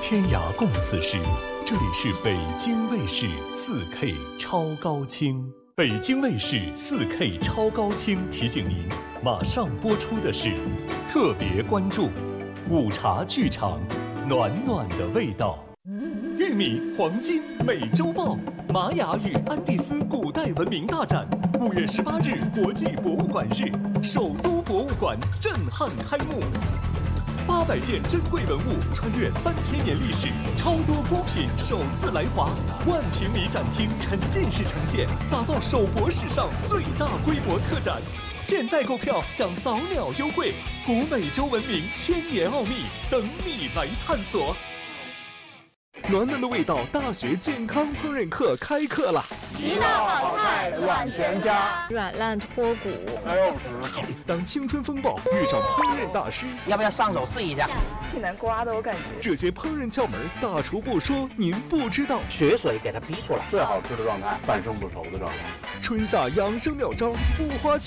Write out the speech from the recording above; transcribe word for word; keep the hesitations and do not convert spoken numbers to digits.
天涯共此时，这里是北京卫视 四K 超高清。北京卫视 四K 超高清提醒您，马上播出的是特别关注午茶剧场，暖暖的味道。玉米黄金美洲豹，玛雅与安第斯古代文明大展，五月十八日国际博物馆日，首都博物馆震撼开幕。八百件珍贵文物穿越三千年历史，超多孤品首次来华，万平米展厅沉浸式呈现，打造首博史上最大规模特展。现在购票享早鸟优惠，古美洲文明千年奥秘等你来探索。 暖暖的味道大学健康烹饪课开课了， 一道好菜暖全家， 软烂脱骨。 当青春风暴遇上烹饪大师， 要不要上手试一下？ 挺难刮的，我感觉。 这些烹饪窍门，大厨不说您不知道。 血水给它逼出来， 最好吃的状态，半生不熟的状态。 春夏养生妙招，不花钱。